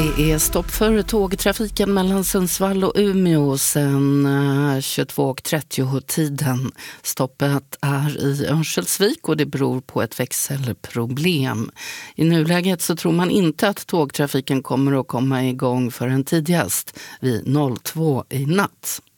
Det är stopp för tågtrafiken mellan Sundsvall och Umeå sedan 22:30-tiden. Stoppet är i Örnsköldsvik och det beror på ett växelproblem. I nuläget så tror man inte att tågtrafiken kommer att komma igång förrän tidigast vid 02 i natt.